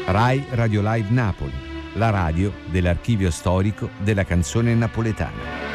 Rai Radio Live Napoli, la radio dell'archivio storico della canzone napoletana.